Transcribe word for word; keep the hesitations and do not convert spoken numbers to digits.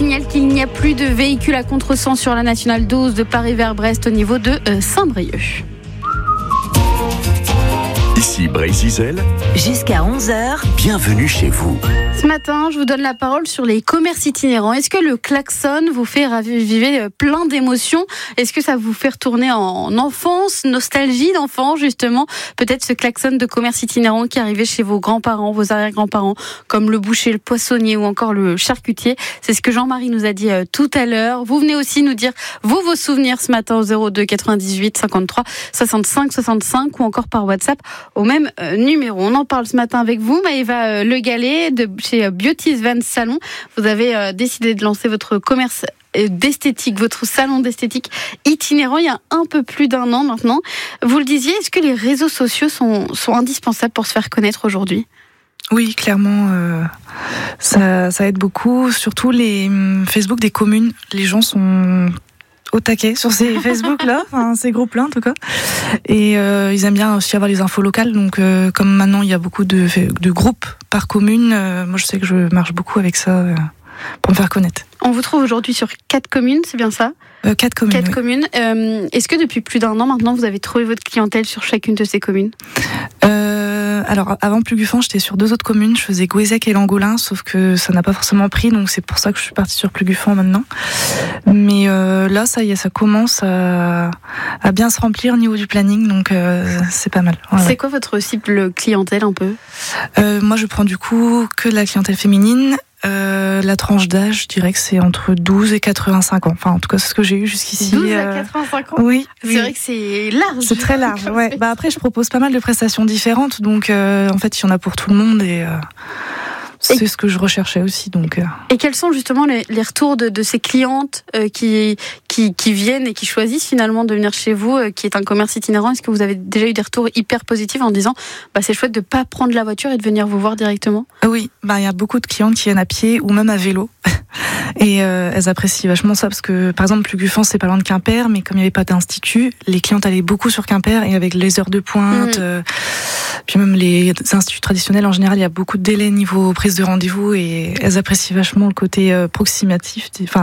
signale qu'il n'y a plus de véhicules à contresens sur la nationale douze de Paris vers Brest au niveau de euh, Saint-Brieuc. Ici Brésil. Jusqu'à onze heures. Bienvenue chez vous. Ce matin, je vous donne la parole sur les commerces itinérants. Est-ce que le klaxon vous fait raviver plein d'émotions ? Est-ce que ça vous fait retourner en enfance, nostalgie d'enfance justement ? Peut-être ce klaxon de commerce itinérant qui arrivait chez vos grands-parents, vos arrière-grands-parents, comme le boucher, le poissonnier ou encore le charcutier. C'est ce que Jean-Marie nous a dit euh, tout à l'heure. Vous venez aussi nous dire vous, vos souvenirs ce matin au zéro deux quatre-vingt-dix-huit cinquante-trois soixante-cinq soixante-cinq ou encore par WhatsApp au même euh, numéro. On en parle ce matin avec vous, Maëva euh, Le Gallet de chez Beauty Van Salon. Vous avez euh, décidé de lancer votre commerce euh, d'esthétique, votre salon d'esthétique itinérant il y a un peu plus d'un an maintenant. Vous le disiez, est-ce que les réseaux sociaux sont, sont indispensables pour se faire connaître aujourd'hui ? Oui, clairement, euh, ça, ça aide beaucoup. Surtout les hum, Facebook des communes. Les gens sont au taquet sur ces Facebook-là, enfin, ces groupes-là en tout cas. Et euh, ils aiment bien aussi avoir les infos locales. Donc, euh, comme maintenant il y a beaucoup de, de groupes par commune, euh, moi je sais que je marche beaucoup avec ça euh, pour me faire connaître. On vous trouve aujourd'hui sur quatre communes, c'est bien ça ? euh, Quatre communes. Quatre oui. communes. Euh, est-ce que depuis plus d'un an maintenant, vous avez trouvé votre clientèle sur chacune de ces communes ? Euh, alors avant Plugufan, j'étais sur deux autres communes. Je faisais Gouézec et Langolin, sauf que ça n'a pas forcément pris, donc c'est pour ça que je suis partie sur Plugufan maintenant. Mais euh, là, ça y est, ça commence à, à bien se remplir au niveau du planning, donc euh, c'est pas mal. Ouais, c'est ouais. quoi votre cible clientèle un peu ? euh, Moi, je prends du coup que de la clientèle féminine. Euh, la tranche d'âge, je dirais que c'est entre douze et quatre-vingt-cinq ans. Enfin, en tout cas, c'est ce que j'ai eu jusqu'ici. douze euh... à quatre-vingt-cinq ans ? Oui. C'est oui. vrai que c'est large. C'est très large, ouais. Bah après, je propose pas mal de prestations différentes, donc euh, en fait, il y en a pour tout le monde et euh, c'est et... ce que je recherchais aussi. Donc. Euh... Et quels sont justement les, les retours de, de ces clientes euh, qui, qui qui viennent et qui choisissent finalement de venir chez vous, euh, qui est un commerce itinérant ? Est-ce que vous avez déjà eu des retours hyper positifs en disant, bah c'est chouette de pas prendre la voiture et de venir vous voir directement ? Oui, bah il y a beaucoup de clientes qui viennent à pied ou même à vélo. Et euh, elles apprécient vachement ça parce que, par exemple, Plugufan, c'est pas loin de Quimper, mais comme il n'y avait pas d'institut, les clientes allaient beaucoup sur Quimper et avec les heures de pointe, mmh. euh, puis même les instituts traditionnels, en général, il y a beaucoup de délais niveau prise de rendez-vous et elles apprécient vachement le côté euh, approximatif, enfin,